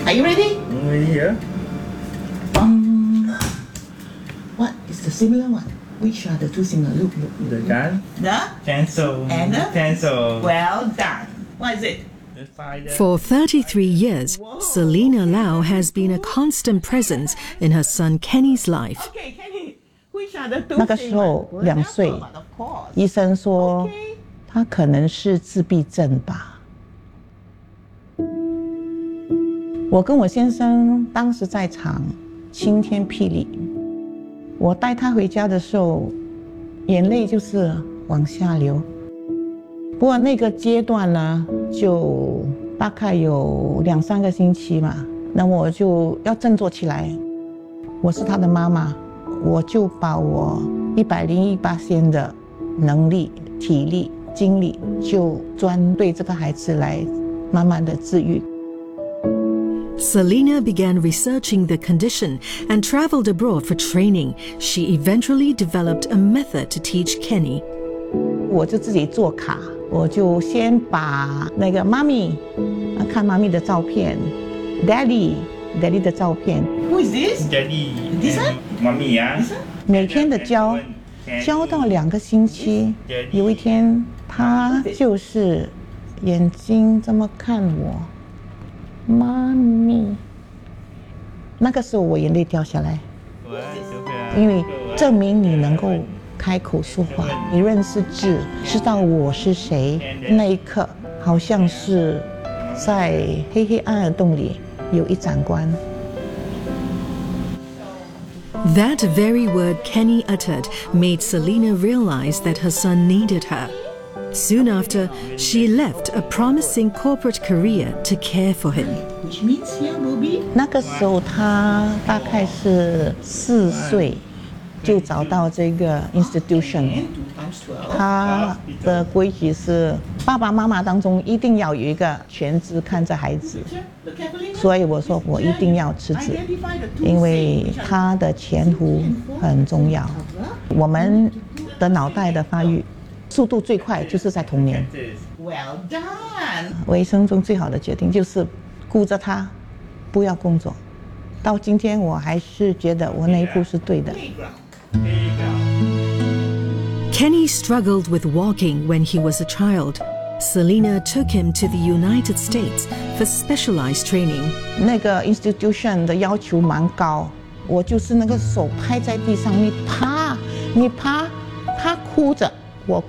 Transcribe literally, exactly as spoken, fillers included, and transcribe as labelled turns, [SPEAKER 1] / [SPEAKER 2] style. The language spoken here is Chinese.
[SPEAKER 1] Are you ready?
[SPEAKER 2] I'm ready here.
[SPEAKER 1] Um, what is the similar one? Which are the two similar? Look, look, look.
[SPEAKER 2] The gun.
[SPEAKER 1] The
[SPEAKER 2] Pencil.
[SPEAKER 1] and the
[SPEAKER 2] pencil.
[SPEAKER 1] Well done. What is it?
[SPEAKER 2] The spider.
[SPEAKER 3] For thirty-three years, Selena Lau has been a constant presence in her son Kenny's life.
[SPEAKER 1] Okay, Kenny. Which are the two
[SPEAKER 4] 那个时候
[SPEAKER 1] similar?
[SPEAKER 4] 两岁
[SPEAKER 1] Of course.
[SPEAKER 4] 医生说
[SPEAKER 1] Okay.
[SPEAKER 4] 他可能是自闭症吧。我跟我先生当时在场，晴天霹雳。我带他回家的时候，眼泪就是往下流。不过那个阶段呢，就大概有两三个星期嘛，那我就要振作起来。我是他的妈妈，我就把我一百零一八仙的能力、体力、精力，就专对这个孩子来慢慢的治愈。
[SPEAKER 3] Selena began researching the condition and traveled abroad for training. She eventually developed a method to teach Kenny.
[SPEAKER 4] 我就自己做卡，我就先把那个妈咪，啊看妈咪的照片 ，Daddy Daddy 的照片，
[SPEAKER 1] Who is this?
[SPEAKER 2] Daddy.
[SPEAKER 1] This one?
[SPEAKER 2] Mommy 啊。
[SPEAKER 4] 每天的教，教到两个星期。有一天，他就是眼睛这么看我，妈咪。那个时候我眼泪掉下来，因为证明你能够开口说话，你认识字，知道我是谁。那一刻，好像是在黑黑暗暗的洞里有一盏光。
[SPEAKER 3] That very word Kenny uttered made Selena realize that her son needed her. Soon after, she left a promising corporate career to care for him.
[SPEAKER 1] Which means here will be
[SPEAKER 4] 那个时候他大概是四岁，就找到这个 institution。
[SPEAKER 1] two times twelve.
[SPEAKER 4] 他的规矩是爸爸妈妈当中一定要有一个全职看着孩子，
[SPEAKER 1] Look carefully.
[SPEAKER 4] 所以我说我一定要辞职，
[SPEAKER 1] Identify the two
[SPEAKER 4] 因为他的前途很重要。我们的脑袋的发育速度最快就是在童年。
[SPEAKER 1] Well done.
[SPEAKER 4] 我一生中最好的决定就是顾着他，不要工作。到今天我还是觉得我那一步是对的。
[SPEAKER 3] Kenny struggled with walking when he was a child. Selena took him to the United States for specialized training.
[SPEAKER 4] 那个 institution 的要求蛮高，我就是那个手拍在地上，你爬，你爬，他哭着，